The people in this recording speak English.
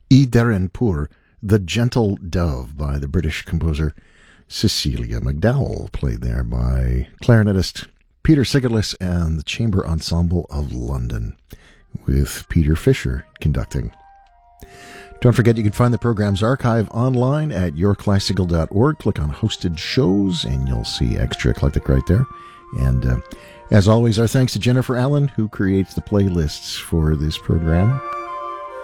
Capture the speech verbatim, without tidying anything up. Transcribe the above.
Idarenpur, The Gentle Dove by the British composer Cecilia McDowell, played there by clarinetist Peter Sigerlis and the Chamber Ensemble of London, with Peter Fisher conducting. Don't forget you can find the program's archive online at your classical dot org. Click on Hosted Shows and you'll see Extra Eclectic right there. And uh, as always, our thanks to Jennifer Allen, who creates the playlists for this program.